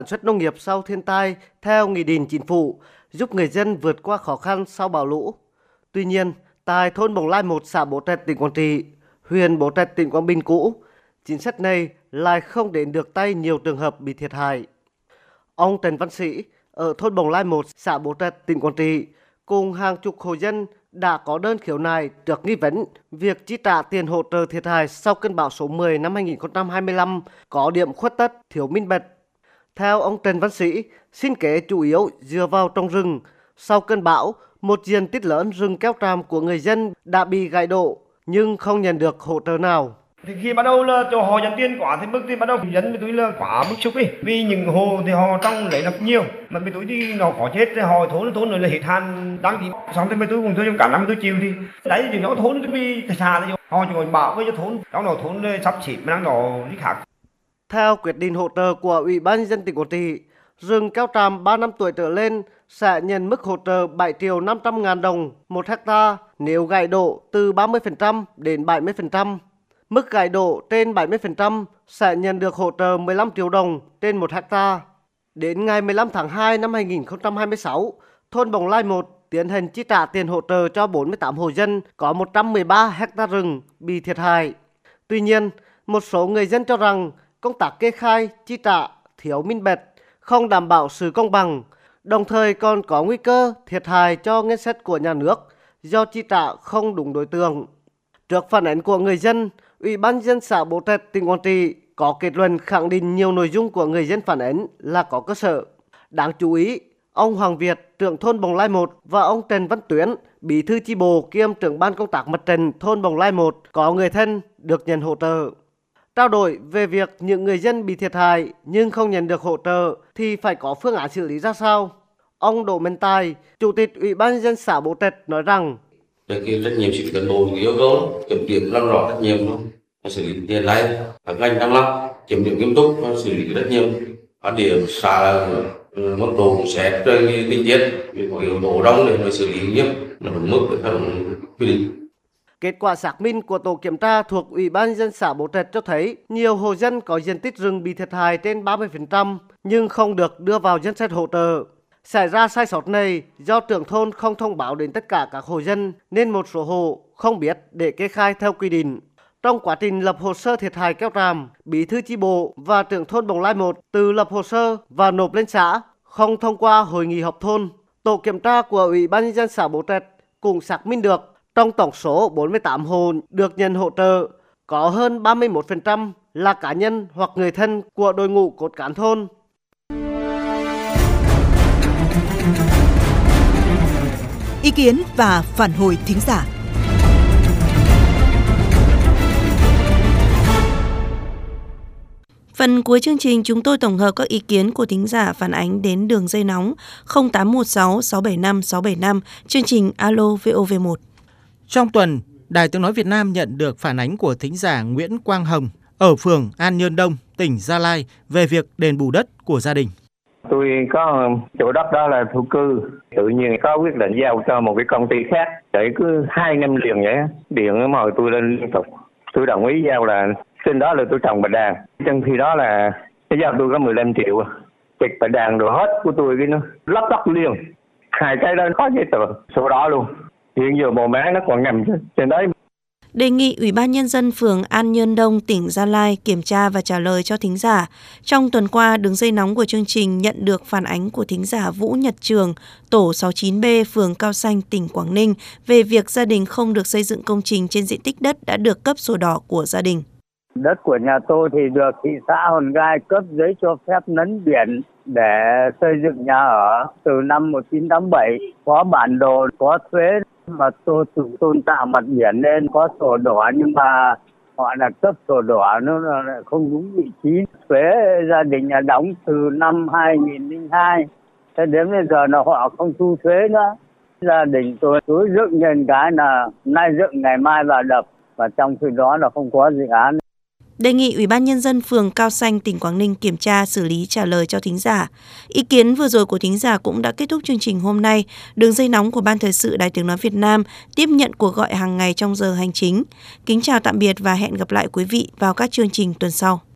sản xuất nông nghiệp sau thiên tai theo Nghị định Chính phủ, giúp người dân vượt qua khó khăn sau bão lũ. Tuy nhiên, tại thôn Bồng Lai 1, xã Bố Trạch, tỉnh Quảng Trị, huyện Bố Trạch, tỉnh Quảng Bình cũ, chính sách này lại không đến được tay nhiều trường hợp bị thiệt hại. Ông Trần Văn Sĩ ở thôn Bồng Lai 1, xã Bố Trạch, tỉnh Quảng Trị cùng hàng chục hộ dân đã có đơn khiếu nại trước nghi vấn việc chi trả tiền hỗ trợ thiệt hại sau cơn bão số 10 năm 2025 có điểm khuất tất, thiếu minh bạch. Theo ông Trần Văn Sĩ, sinh kế chủ yếu dựa vào trồng rừng. Sau cơn bão, một diện tích lớn rừng keo tràm của người dân đã bị gãy đổ nhưng không nhận được hỗ trợ nào. Thì khi bắt đầu là cho họ nhận tiền quá thì mức thì bắt đầu dân tôi là quá bức xúc đi, vì những hồ thì họ trong lấy được nhiều mà mấy túi thì nó có chết thì họ thốn rồi là hết hạn đăng ký xong thì mấy túi cùng tôi trong cả năm tôi chịu thì đấy thì nó thốn vì cái xa thì họ chỉ còn bảo với cho thốn trong đó thốn sắp xỉ mà đang đó đi khác. Theo quyết định hỗ trợ của Ủy ban nhân dân tỉnh Quảng Trị, rừng keo tràm 3 năm tuổi trở lên sẽ nhận mức hỗ trợ 7.500.000 đồng 1 hecta nếu gãy đổ từ 30% đến 70%. Mức gãy đổ trên 70% sẽ nhận được hỗ trợ 15 triệu đồng trên 1 hecta. Đến ngày 15 tháng 2 năm 2026, thôn Bồng Lai 1 tiến hành chi trả tiền hỗ trợ cho 48 hộ dân có 113 hecta rừng bị thiệt hại. Tuy nhiên, một số người dân cho rằng công tác kê khai, chi trả thiếu minh bạch, không đảm bảo sự công bằng, đồng thời còn có nguy cơ thiệt hại cho ngân sách của nhà nước do chi trả không đúng đối tượng. Trước phản ánh của người dân, Ủy ban nhân dân xã Bố Trạch, tỉnh Quảng Trị có kết luận khẳng định nhiều nội dung của người dân phản ánh là có cơ sở. Đáng chú ý, ông Hoàng Việt, trưởng thôn Bồng Lai 1 và ông Trần Văn Tuyến, bí thư chi bộ kiêm trưởng ban công tác mặt trận thôn Bồng Lai 1 có người thân được nhận hỗ trợ. Trao đổi về việc những người dân bị thiệt hại nhưng không nhận được hỗ trợ thì phải có phương án xử lý ra sao. Ông Đỗ Minh Tài, Chủ tịch Ủy ban nhân dân xã Bố Trạch nói rằng: Trách nhiệm sự cán bộ yêu cầu kiểm điểm làm rõ trách nhiệm, xử lý tiền lãi các ngành đang làm kiểm điểm nghiêm túc và xử lý trách nhiệm. Phát điểm xã mức độ xét tinh tiết vì có yếu tố đông để xử lý nghiêm là đúng mức theo quy định. Kết quả xác minh của tổ kiểm tra thuộc Ủy ban nhân dân xã Bố Trạch cho thấy nhiều hộ dân có diện tích rừng bị thiệt hại trên 30% nhưng không được đưa vào danh sách hỗ trợ. Xảy ra sai sót này do trưởng thôn không thông báo đến tất cả các hộ dân nên một số hộ không biết để kê khai theo quy định. Trong quá trình lập hồ sơ thiệt hại keo tràm, bí thư chi bộ và trưởng thôn Bồng Lai 1 tự lập hồ sơ và nộp lên xã, không thông qua hội nghị họp thôn. Tổ kiểm tra của Ủy ban nhân dân xã Bố Trạch cũng xác minh được trong tổng số 48 hộ được nhận hỗ trợ, có hơn 31% là cá nhân hoặc người thân của đội ngũ cốt cán thôn. Ý kiến và phản hồi thính giả. Phần cuối chương trình chúng tôi tổng hợp các ý kiến của thính giả phản ánh đến đường dây nóng 0816 675 675, chương trình Alo VOV1. Trong tuần, Đài Tiếng nói Việt Nam nhận được phản ánh của thính giả Nguyễn Quang Hồng ở phường An Nhơn Đông, tỉnh Gia Lai về việc đền bù đất của gia đình. Tôi có chỗ đất đó là thổ cư, tự nhiên có quyết định giao cho một cái công ty khác để cứ 2 năm liền vậy, điện mời tôi lên liên tục. Tôi đồng ý giao là trên đó là tôi trồng bạch đàn, trong khi đó là cái giao tôi có 15 triệu, chịch bạch đàn rồi hết của tôi cái nó lắp đất liền, 2 cái đó có giấy tờ số đó luôn. Hiện giờ bộ máy nó còn nằm trên đấy. Đề nghị Ủy ban Nhân dân phường An Nhơn Đông, tỉnh Gia Lai kiểm tra và trả lời cho thính giả. Trong tuần qua, đường dây nóng của chương trình nhận được phản ánh của thính giả Vũ Nhật Trường, tổ 69B, phường Cao Xanh, tỉnh Quảng Ninh về việc gia đình không được xây dựng công trình trên diện tích đất đã được cấp sổ đỏ của gia đình. Đất của nhà tôi thì được thị xã Hòn Gai cấp giấy cho phép lấn biển để xây dựng nhà ở từ năm 1987, có bản đồ, có thuế. Mà tôi tự tôn tạo mặt biển nên có sổ đỏ, nhưng mà họ là cấp sổ đỏ nó lại không đúng vị trí. Thuế gia đình là đóng từ năm 2002, thế đến bây giờ là họ không thu thuế nữa. Gia đình tôi cứ dựng lên cái là nay dựng ngày mai vào đập, và trong khi đó là không có dự án. Đề nghị Ủy ban Nhân dân phường Cao Xanh, tỉnh Quảng Ninh kiểm tra, xử lý, trả lời cho thính giả. Ý kiến vừa rồi của thính giả cũng đã kết thúc chương trình hôm nay. Đường dây nóng của Ban Thời sự Đài Tiếng nói Việt Nam tiếp nhận cuộc gọi hàng ngày trong giờ hành chính. Kính chào tạm biệt và hẹn gặp lại quý vị vào các chương trình tuần sau.